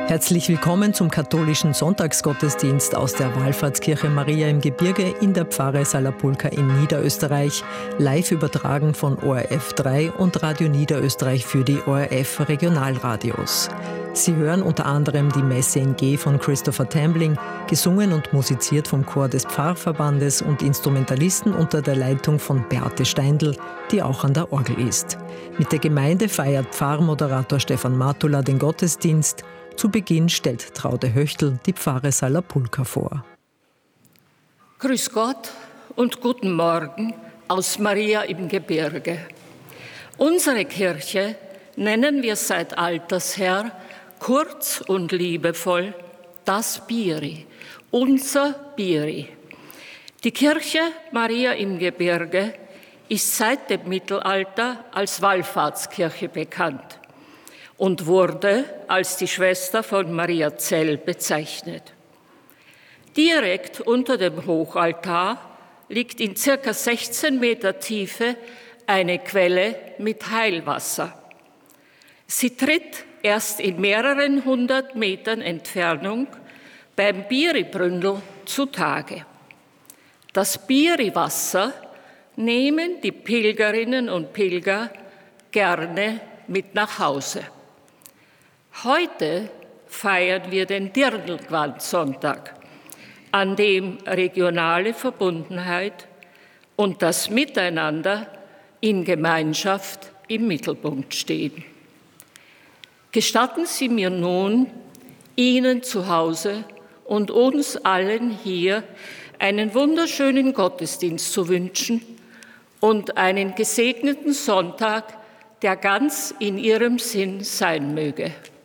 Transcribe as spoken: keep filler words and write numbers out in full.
Herzlich willkommen zum katholischen Sonntagsgottesdienst aus der Wallfahrtskirche Maria im Gebirge in der Pfarre Sala-Polka in Niederösterreich, live übertragen von O R F drei und Radio Niederösterreich für die O R F Regionalradios. Sie hören unter anderem die Messe in G von Christopher Tambling, gesungen und musiziert vom Chor des Pfarrverbandes und Instrumentalisten unter der Leitung von Beate Steindl, die auch an der Orgel ist. Mit der Gemeinde feiert Pfarrmoderator Stefan Matula den Gottesdienst. Zu Beginn stellt Traude Höchtl die Pfarre Sala-Polka vor. Grüß Gott und guten Morgen aus Maria im Gebirge. Unsere Kirche nennen wir seit alters her kurz und liebevoll das Biri, unser Biri. Die Kirche Maria im Gebirge ist seit dem Mittelalter als Wallfahrtskirche bekannt und wurde als die Schwester von Mariazell bezeichnet. Direkt unter dem Hochaltar liegt in circa sechzehn Meter Tiefe eine Quelle mit Heilwasser. Sie tritt erst in mehreren hundert Metern Entfernung beim Biri-Bründel zutage. Das Biri-Wasser nehmen die Pilgerinnen und Pilger gerne mit nach Hause. Heute feiern wir den Dirndl-Sonntag, an dem regionale Verbundenheit und das Miteinander in Gemeinschaft im Mittelpunkt stehen. Gestatten Sie mir nun, Ihnen zu Hause und uns allen hier einen wunderschönen Gottesdienst zu wünschen und einen gesegneten Sonntag, der ganz in Ihrem Sinn sein möge.